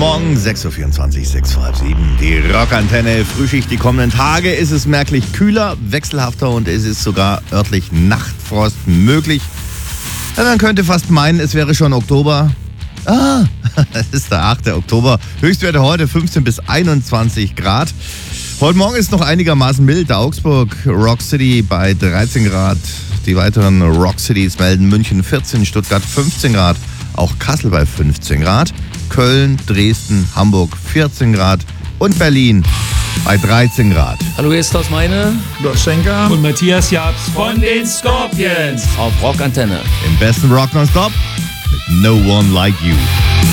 Morgen, 6.24 Uhr, 6 vor halb 7. Die Rockantenne, Frühschicht. Die kommenden Tage ist es merklich kühler, wechselhafter und es ist sogar örtlich Nachtfrost möglich. Ja, man könnte fast meinen, es wäre schon Oktober. Es ist der 8. Oktober. Höchstwerte heute 15 bis 21 Grad. Heute Morgen ist noch einigermaßen mild. Augsburg, Rock City bei 13 Grad. Die weiteren Rock Cities melden München 14, Stuttgart 15 Grad. Auch Kassel bei 15 Grad. Köln, Dresden, Hamburg 14 Grad. Und Berlin bei 13 Grad. Hallo, hier ist das meine Schenker und Matthias Jabs von den Scorpions auf Rockantenne. Im besten Rock nonstop mit No One Like You.